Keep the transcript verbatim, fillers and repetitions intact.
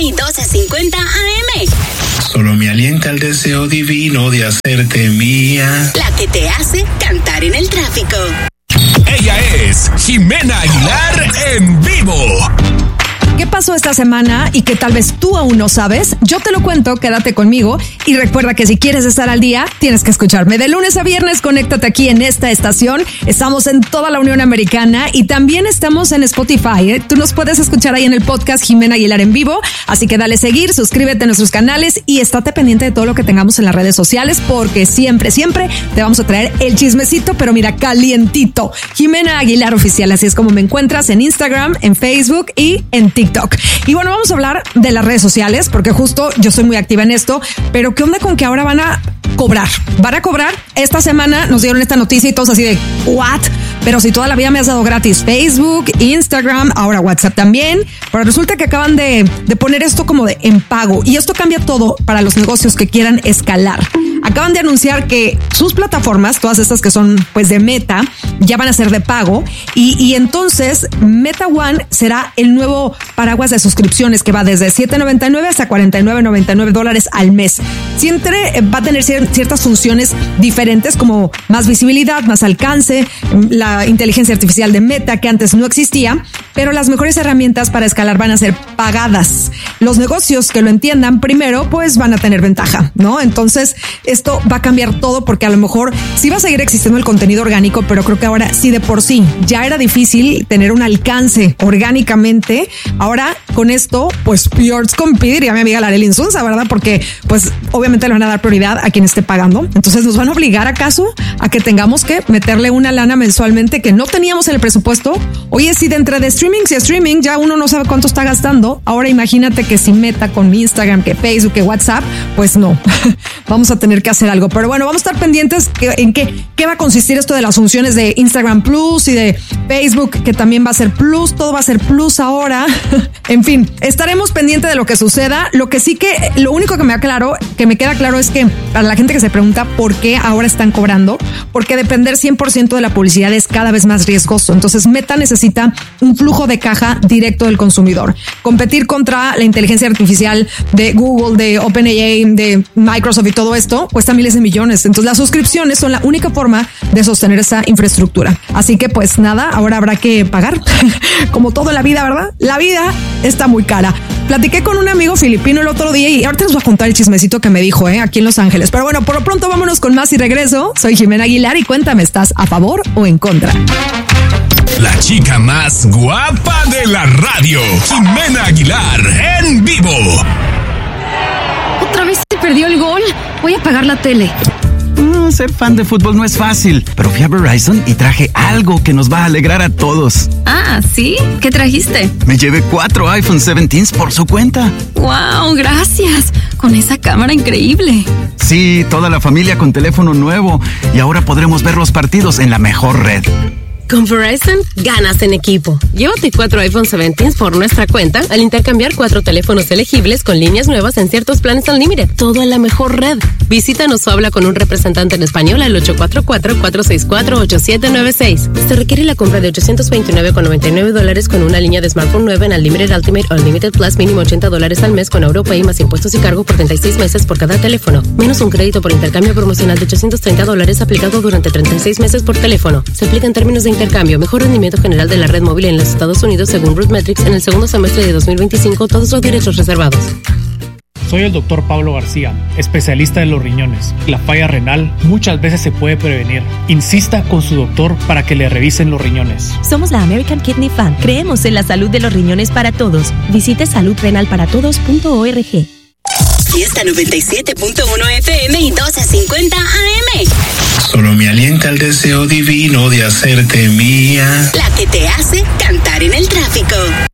y doce cincuenta A M. Solo me alienta el deseo divino de hacerte mía. La que te hace cantar en el tráfico. Ella es Jimena Aguilar en vivo. ¿Qué pasó esta semana y que tal vez tú aún no sabes? Yo te lo cuento, quédate conmigo y recuerda que si quieres estar al día, tienes que escucharme. De lunes a viernes, conéctate aquí en esta estación. Estamos en toda la Unión Americana y también estamos en Spotify, ¿eh? Tú nos puedes escuchar ahí en el podcast Jimena Aguilar en vivo, así que dale seguir, suscríbete a nuestros canales y estate pendiente de todo lo que tengamos en las redes sociales porque siempre, siempre te vamos a traer el chismecito, pero mira, calientito. Jimena Aguilar Oficial, así es como me encuentras en Instagram, en Facebook y en TikTok. Y bueno, vamos a hablar de las redes sociales porque justo yo soy muy activa en esto, pero ¿qué onda con que ahora van a cobrar? Van a cobrar. Esta semana nos dieron esta noticia y todos así de ¿what? Pero si toda la vida me has dado gratis Facebook, Instagram, ahora WhatsApp también, pero resulta que acaban de, de poner esto como de en pago y esto cambia todo para los negocios que quieran escalar. Acaban de anunciar que sus plataformas, todas estas que son pues de Meta, ya van a ser de pago y, y entonces Meta One será el nuevo paraguas de suscripciones que va desde siete noventa y nueve hasta cuarenta y nueve noventa y nueve dólares al mes. Siempre va a tener ciertas funciones diferentes como más visibilidad, más alcance, la inteligencia artificial de Meta que antes no existía, pero las mejores herramientas para escalar van a ser pagadas. Los negocios que lo entiendan primero pues van a tener ventaja, ¿no? Entonces esto va a cambiar todo porque a lo mejor sí va a seguir existiendo el contenido orgánico, pero creo que ahora sí de por sí ya era difícil tener un alcance orgánicamente. Ahora con esto pues Piots compite, diría mi amiga Larely Insunza, ¿verdad? Porque pues obviamente le van a dar prioridad a quien esté pagando. Entonces nos van a obligar acaso a que tengamos que meterle una lana mensualmente que no teníamos en el presupuesto. Oye, si de entre de streamings y streaming ya uno no sabe cuánto está gastando, ahora imagínate que si Meta con Instagram, que Facebook, que WhatsApp, pues no, vamos a tener que hacer algo. Pero bueno, vamos a estar pendientes en qué, qué va a consistir esto de las funciones de Instagram Plus y de Facebook, que también va a ser Plus, todo va a ser Plus ahora. En fin, estaremos pendientes de lo que suceda. Lo que sí que, lo único que me aclaro, que me queda claro es que para la gente que se pregunta por qué ahora están cobrando, porque depender cien por ciento de la publicidad es cada vez más riesgoso. Entonces Meta necesita un flujo de caja directo del consumidor. Competir contra la inteligencia artificial de Google, de OpenAI, de Microsoft y todo esto cuesta miles de millones. Entonces las suscripciones son la única forma de sostener esa infraestructura. Así que pues nada, ahora habrá que pagar. Como todo en la vida, ¿verdad? La vida está muy cara. Platiqué con un amigo filipino el otro día y ahorita les voy a contar el chismecito que me dijo, ¿eh? Aquí en Los Ángeles. Pero bueno, por lo pronto vámonos con más y regreso. Soy Jimena Aguilar y cuéntame, ¿estás a favor o en contra? La chica más guapa de la radio, Jimena Aguilar en vivo. Otra vez se perdió el gol. Voy a apagar la tele. Mm, ser fan de fútbol no es fácil, pero fui a Verizon y traje algo que nos va a alegrar a todos. Ah, ¿sí? ¿Qué trajiste? Me llevé cuatro iPhone diecisiete por su cuenta. ¡Wow! ¡Gracias! Con esa cámara increíble. Sí, toda la familia con teléfono nuevo y ahora podremos ver los partidos en la mejor red. Con Verizon, ganas en equipo. Llévate cuatro iPhone diecisiete por nuestra cuenta al intercambiar cuatro teléfonos elegibles con líneas nuevas en ciertos planes Unlimited. Todo en la mejor red. Visítanos o habla con un representante en español al ocho cuatro cuatro, cuatro seis cuatro, ocho siete nueve seis. Se requiere la compra de ochocientos veintinueve con noventa y nueve dólares con una línea de smartphone nueva en Unlimited Ultimate o Unlimited Plus mínimo ochenta dólares al mes con AuroPay más impuestos y cargo por treinta y seis meses por cada teléfono. Menos un crédito por intercambio promocional de ochocientos treinta dólares aplicado durante treinta y seis meses por teléfono. Se aplica en términos de intercambio, mejor rendimiento general de la red móvil en los Estados Unidos según RootMetrics en el segundo semestre de dos mil veinticinco, todos los derechos reservados. Soy el doctor Pablo García, especialista en los riñones. La falla renal muchas veces se puede prevenir. Insista con su doctor para que le revisen los riñones. Somos la American Kidney Fund. Creemos en la salud de los riñones para todos. Visite salud renal para todos punto org. Fiesta noventa y siete punto uno F M y doce cincuenta A M. Solo me alienta el deseo divino de hacerte mía. La que te hace cantar en el tráfico.